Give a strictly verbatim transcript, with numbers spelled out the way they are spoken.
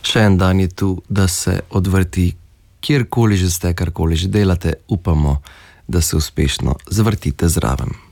Še en dan je tu, da se odvrti, kjerkoli že ste, karkoli že delate, upamo, da se uspešno zavrtite zraven.